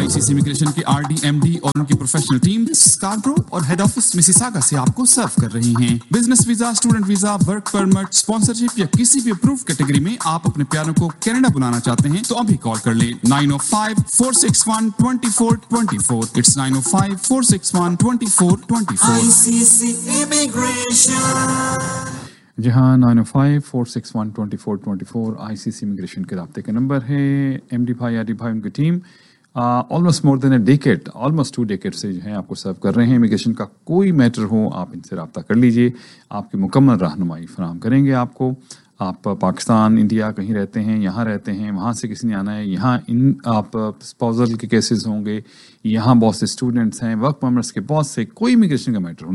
ICC immigration के RD, MD और उनकी प्रोफेशनल टीम स्कार्ब्रो और हेड ऑफिस मिसिसागा से आपको सर्व कर रही हैं। Business visa, student visa, work permit, sponsorship या किसी भी अप्रूव कैटेगरी में आप अपने प्यारों को कनाडा बुलाना चाहते हैं तो अभी कॉल कर ले 905-461-2424। इट्स 905-461-2424। ICC immigration. जी हाँ, 905-461-2424 आईसीसी इमिग्रेशन के राब्ते का नंबर है। एमडी भाई, आरडी भाई, उनकी team almost more than a decade, almost 2 decade से जो है आपको सर्व कर रहे हैं। इमिग्रेशन का कोई मैटर हो आप इनसे रब्ता कर लीजिए, आपकी मुकम्मल रहनुमाई फराहम करेंगे आपको। आप पाकिस्तान, इंडिया कहीं रहते हैं, यहाँ रहते हैं, वहाँ से किसी ने आना है, यहाँ इन आप स्पाउसल के केसेस होंगे, यहाँ बहुत से स्टूडेंट्स हैं, वर्क परमिट्स के बहुत से, कोई इमिग्रेशन का मैटर हो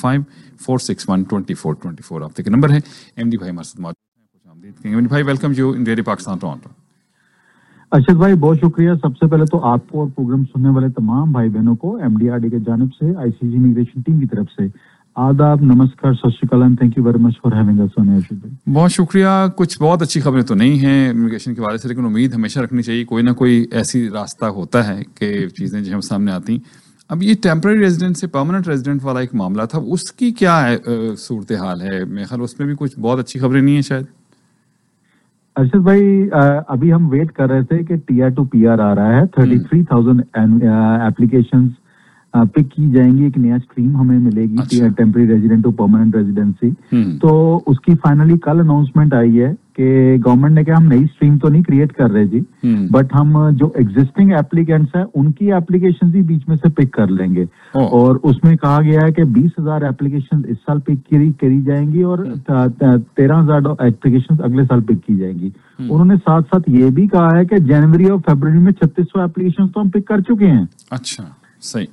905-461-2424 आप तक नंबर है। एमडी भाई हमारे साथ मौजूद हैं, कुछ आमदीद कहेंगे। एमडी भाई, welcome you in radio Pakistan Toronto. Arshad भाई बहुत शुक्रिया। सबसे पहले तो आपको और प्रोग्राम सुनने वाले तमाम भाई बहनों को एमडीआरडी के जानिब से, आईसीसी इमिग्रेशन टीम की तरफ से आदाब, नमस्कार, सत श्री अकाल and thank you very much for having us on air. बहुत शुक्रिया। कुछ बहुत अच्छी खबरें तो नहीं हैं इमिग्रेशन के बारे से, लेकिन उम्मीद हमेशा रखनी चाहिए, कोई ना कोई ऐसी रास्ता होता है कि चीज़ें जो हम सामने आती। अब ये टेम्पररी रेजिडेंट से परमानेंट रेजिडेंट वाला एक मामला था, उसकी क्या सूरत हाल है? मेरे ख्याल उसमें भी कुछ बहुत अच्छी खबरें नहीं है शायद। अर्शद भाई अभी हम वेट कर रहे थे कि टीआर टू पीआर आ रहा है। 33,000 एप्लीकेशंस पिक की जाएंगी, एक नया स्ट्रीम हमें मिलेगी। अच्छा। Temporary resident to permanent residency. तो उसकी फाइनली कल अनाउंसमेंट आई है कि गवर्नमेंट ने कहा हम नई स्ट्रीम तो नहीं क्रिएट कर रहे जी, बट हम जो एग्जिस्टिंग एप्लीकेंट्स हैं उनकी एप्लीकेशन ही बीच में से पिक कर लेंगे। और उसमें कहा गया है कि 20,000 एप्लीकेशन इस साल पिक करी जाएंगी और 13,000 एप्लीकेशन अगले साल पिक की जाएंगी। उन्होंने साथ साथ ये भी कहा है कि जनवरी और फरवरी में 3600 एप्लीकेशन तो हम पिक कर चुके हैं। अच्छा, सही।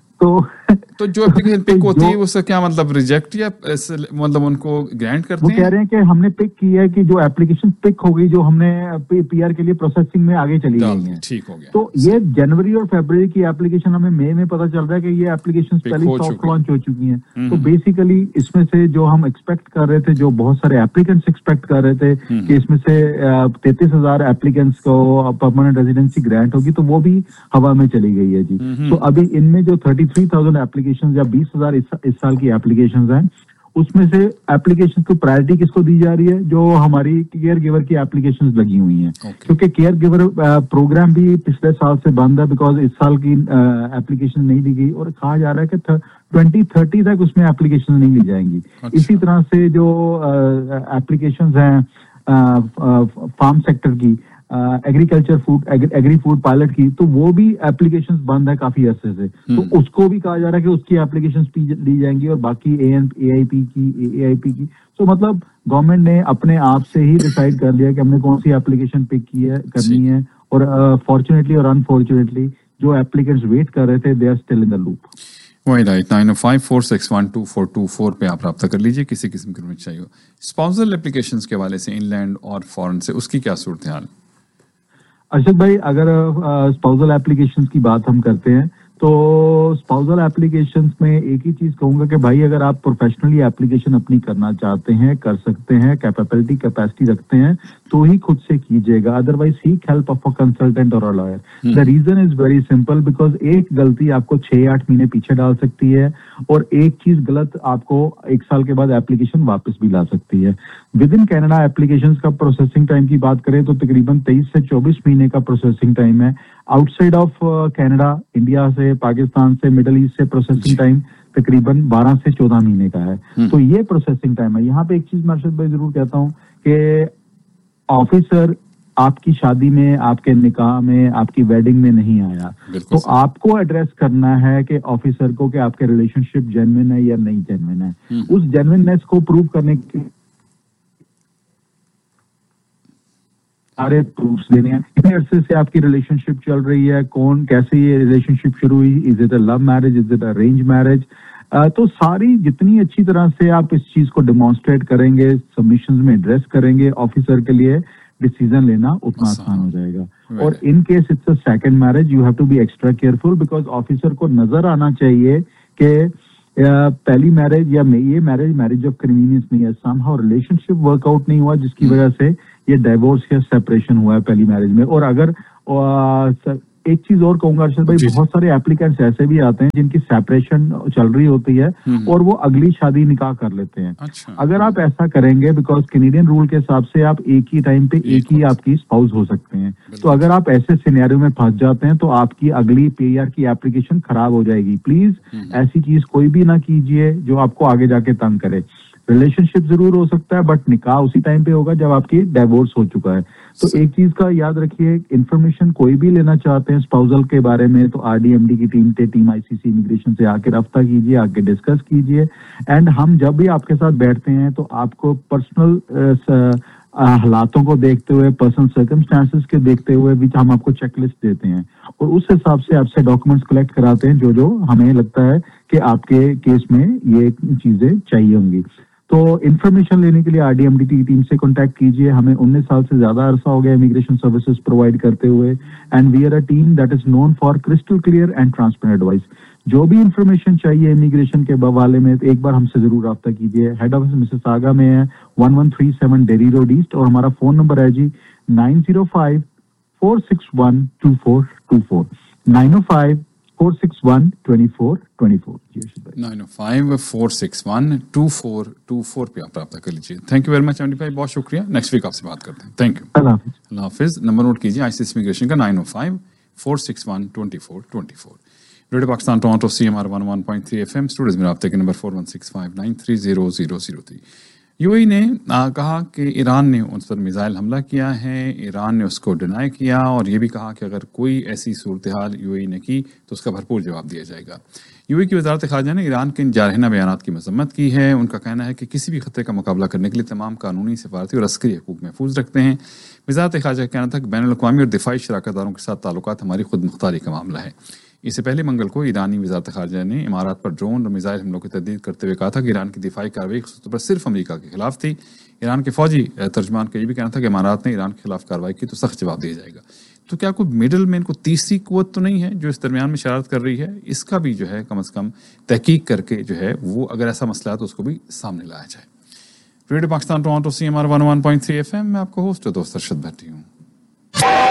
तो जो एप्लीकेशन पिक होती है उसका क्या मतलब, रिजेक्ट या मतलब उनको ग्रांट करते हैं? वो कह रहे हैं कि हमने पिक की है कि जो एप्लीकेशन पिक हो गई, जो हमने पीआर के लिए प्रोसेसिंग में आगे चली गई है, ठीक हो गया। तो ये जनवरी और फरवरी की एप्लीकेशन हमें मई में पता चल रहा है कि ये एप्लीकेशन पहले सॉफ्ट लॉन्च हो चुकी हैं। तो बेसिकली इसमें से जो हम एक्सपेक्ट कर रहे थे, जो बहुत सारे एप्लीकेंट्स एक्सपेक्ट कर रहे थे कि इसमें से 33,000 एप्लीकेंट्स को परमानेंट रेजिडेंसी ग्रांट होगी, तो वो भी हवा में चली गई है जी। तो अभी इनमें जो 33,000 एप्लीकेशन या 20,000 इस साल की एप्लीकेशंस हैं, उसमें से एप्लीकेशन को प्रायोरिटी किसको दी जा रही है? जो हमारी केयर गिवर की एप्लीकेशंस लगी हुई हैं। क्योंकि केयर गिवर प्रोग्राम भी पिछले साल से बंद है, बिकॉज इस साल की एप्लीकेशन नहीं दी गई और कहा जा रहा है कि 2030 तक उसमें एप्लीकेशन नहीं ली जाएंगी। इसी तरह से जो एप्लीकेशंस हैं फार्म सेक्टर की, agriculture food, agri food pilot की, तो वो भी एप्लीकेशंस बंद है काफी अरसे से। तो उसको भी कहा जा रहा है कि उसकी एप्लीकेशंस ली जाएंगी और बाकी एआईपी की। तो मतलब गवर्नमेंट ने अपने आप से ही डिसाइड कर लिया कि हमने कौन सी एप्लीकेशन पिक करनी है। और फॉर्चुनेटली और अनफॉर्चुनेटली जो एप्लीकेंट्स वेट कर रहे थे, they are still in the loop. वही राइट। 905-461-2424 पे आप रब्ता कर लीजिए किसी किस्म की चाहिए। स्पाउसल एप्लीकेशंस के हवाले से इंलैंड और फॉरेन से, उसकी क्या सूरत हाल? अर्शद भाई, अगर स्पाउसल एप्लीकेशंस की बात हम करते हैं तो स्पाउसल एप्लीकेशंस में एक ही चीज कहूंगा कि भाई अगर आप प्रोफेशनली एप्लीकेशन अपनी करना चाहते हैं, कर सकते हैं, कैपेसिटी रखते हैं, तो ही खुद से कीजिएगा। Otherwise seek help of a consultant और a lawyer. The reason is very simple, because एक गलती आपको 6-8 महीने पीछे डाल सकती है और एक चीज गलत आपको 1 साल के बाद एप्लीकेशन वापस भी ला सकती है। विद इन कैनेडा एप्लीकेशंस का प्रोसेसिंग टाइम की बात करें तो तकरीबन 23 से 24 महीने का प्रोसेसिंग टाइम है। आउटसाइड ऑफ कैनेडा, इंडिया से, पाकिस्तान से, मिडल ईस्ट से प्रोसेसिंग टाइम तकरीबन 12 से 14 महीने का है। तो ये प्रोसेसिंग टाइम है। यहाँ पे एक चीज मैं अर्शद भाई जरूर कहता हूँ कि ऑफिसर आपकी शादी में, आपके निकाह में, आपकी वेडिंग में नहीं आया, तो आपको एड्रेस करना है कि ऑफिसर को कि आपके रिलेशनशिप जेन्युइन है या नहीं जेन्युइन है। उस जेन्युइननेस को प्रूव करने के सारे प्रूफ्स देने हैं। इतने अरसे से आपकी रिलेशनशिप चल रही है, कौन कैसे ये रिलेशनशिप शुरू हुई, is it a love marriage, is it arrange marriage, तो सारी जितनी अच्छी तरह से आप इस चीज को डेमोन्स्ट्रेट करेंगे, सबमिशंस में एड्रेस करेंगे, ऑफिसर के लिए डिसीजन लेना उतना आसान हो जाएगा। और in case it's a second marriage, you have to be extra careful, because officer को नजर आना चाहिए कि पहली मैरिज या ये मैरिज ऑफ कन्वीनियंस नहीं है, समहाउ रिलेशनशिप वर्कआउट नहीं हुआ जिसकी वजह से ये डाइवोर्स या सेपरेशन हुआ है पहली मैरिज में। और अगर एक चीज और कहूंगा अर्शद भाई, बहुत सारे एप्लीकेंट्स ऐसे भी आते हैं जिनकी सेपरेशन चल रही होती है और वो अगली शादी निकाह कर लेते हैं। अच्छा। अगर आप ऐसा करेंगे, बिकॉज कैनेडियन रूल के हिसाब से आप एक ही टाइम पे एक ही आपकी स्पाउस हो सकते हैं, तो अगर आप ऐसे सिनेरियो में फंस जाते हैं तो आपकी अगली पीआर की एप्लीकेशन खराब हो जाएगी। प्लीज ऐसी चीज कोई भी ना कीजिए जो आपको आगे जाके तंग करे। रिलेशनशिप जरूर हो सकता है बट निकाह उसी टाइम पे होगा जब आपकी डिवोर्स हो चुका है। तो एक चीज का याद रखिए, इंफॉर्मेशन कोई भी लेना चाहते हैं स्पाउसल के बारे में तो RDMD की टीम ICC इमिग्रेशन से आके रब्ता कीजिए, आके डिस्कस कीजिए। एंड हम जब भी आपके साथ बैठते हैं तो आपको पर्सनल हालातों को देखते हुए, पर्सनल सर्कमस्टांसेस के देखते हुए भी हम आपको चेकलिस्ट देते हैं और उस हिसाब से आपसे डॉक्यूमेंट्स कलेक्ट कराते हैं जो हमें लगता है कि आपके केस में ये चीजें चाहिए होंगी। तो इन्फॉर्मेशन लेने के लिए RDMD की टीम से कांटेक्ट कीजिए। हमें 19 साल से ज्यादा अरसा हो गया इमिग्रेशन सर्विसेज प्रोवाइड करते हुए, and we are a team that is known for crystal clear and transparent advice. जो भी इंफॉर्मेशन चाहिए इमिग्रेशन के हवाले में तो एक बार हमसे जरूर रब्ता कीजिए। हेड ऑफिस मिसिसागा में है, 1137 डेरी रोड ईस्ट, और हमारा फोन नंबर है जी 905-461-2424 905-461-2424। 905-461-2424 पे आप रब्ता कर लीजिए। Thank you very much MD भाई, बहुत शुक्रिया। नेक्स्ट वीक आपसे बात करते हैं। Thank you, Allah Hafiz. Number note कीजिए ICC इमिग्रेशन का 905-461-2424। Radio Pakistan Toronto CMR 101.3 FM studios में रब्ते के नंबर 4165930003। UAE ने कहा कि ईरान ने उस पर मिसाइल हमला किया है। ईरान ने उसको डिनाई किया और ये भी कहा कि अगर कोई ऐसी सूरत हाल UAE ने की तो उसका भरपूर जवाब दिया जाएगा। UAE की वजारत ख़ारजा ने ईरान के इन जारहाना बयानात की मजम्मत की है। उनका कहना है कि किसी भी खतरे का मुकाबला करने के लिए तमाम कानूनी, सफारती और अस्करी हकूक महफूज रखते हैं। वजारत ख़ारजा का कहना था कि बैनुल-अक़वामी और दिफाई शराकतदारों के साथ ताल्लुकात हमारी खुद मुख्तारी का मामला है। इससे पहले मंगल को ईरानी वजारत ख़ारजा ने इमारात पर ड्रोन और मिसाइल हमलों की तर्दीद करते हुए कहा था कि ईरान की दिफाई कार्रवाई ख़ुसूस पर सिर्फ अमेरिका के खिलाफ थी। ईरान के फौजी तर्जमान का ये भी कहना था कि इमारात ने ईरान के खिलाफ कार्रवाई की तो सख्त जवाब दिया जाएगा। तो क्या कोई मिडल में इनको तीसरी कुव्वत तो नहीं है जो इस दरमियान में शरारत कर रही है? इसका भी जो है कम से कम तहकीक करके जो है वो अगर ऐसा मसला है तो उसको भी सामने लाया जाए। Radio Pakistan Toronto CMR 101.3 FM में आपको होस्ट दोस्त अरशद भट्टी हूँ।